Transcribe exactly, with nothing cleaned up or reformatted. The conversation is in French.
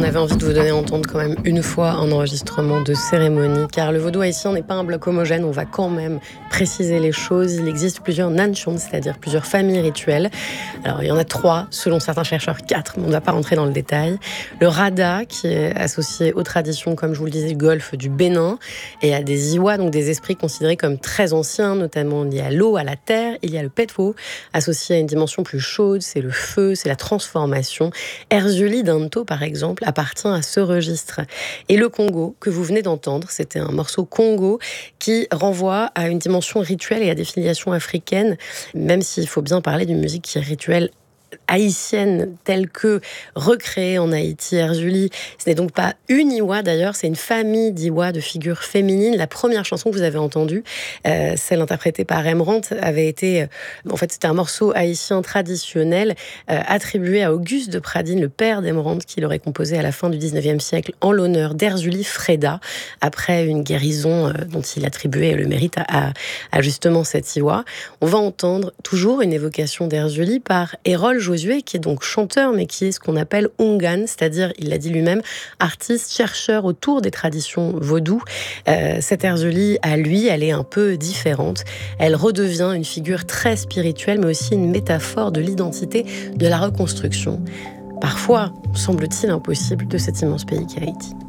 avait envie de vous donner à entendre quand même une fois un enregistrement de cérémonie, car le vaudou haïtien n'est pas un bloc homogène, on va quand même préciser les choses. Il existe plusieurs nanchons, c'est-à-dire plusieurs familles rituelles. Alors il y en a trois, selon certains chercheurs quatre, mais on ne va pas rentrer dans le détail. Le rada, qui est associé aux traditions, comme je vous le disais, du golfe du Bénin, et à des iwa, donc des esprits considérés comme très anciens, notamment liés à l'eau, à la terre. Il y a le petwo, associé à une dimension plus chaude, c'est le feu, c'est la transformation. Erzuli Danto, par exemple, appartient à ce registre. Et le Congo, que vous venez d'entendre, c'était un morceau Congo qui renvoie à une dimension rituelle et à des filiations africaines, même s'il faut bien parler d'une musique qui est rituelle haïtienne telle que recréée en Haïti. Erzuli, ce n'est donc pas une Iwa d'ailleurs, c'est une famille d'Iwa, de figures féminines. La première chanson que vous avez entendue, euh, celle interprétée par Rembrandt, avait été, euh, en fait c'était un morceau haïtien traditionnel euh, attribué à Auguste de Pradines, le père d'Rembrandt, qui l'aurait composé à la fin du dix-neuvième siècle en l'honneur d'Erzuli Freda, après une guérison euh, dont il attribuait le mérite à, à, à justement cette Iwa. On va entendre toujours une évocation d'Erzuli par Hérol Josué, qui est donc chanteur, mais qui est ce qu'on appelle Ungan, c'est-à-dire, il l'a dit lui-même, artiste, chercheur autour des traditions vaudou. Euh, cette Erzuli, à lui, elle est un peu différente. Elle redevient une figure très spirituelle, mais aussi une métaphore de l'identité, de la reconstruction. Parfois, semble-t-il impossible, de cet immense pays qu'est Haïti.